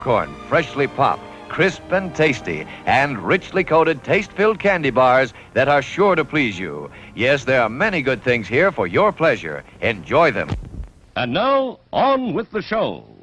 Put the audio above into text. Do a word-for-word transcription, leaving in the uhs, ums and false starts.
Corn, freshly popped, crisp and tasty, and richly coated taste-filled candy bars that are sure to please you. Yes, there are many good things here for your pleasure. Enjoy them. And now, on with the show.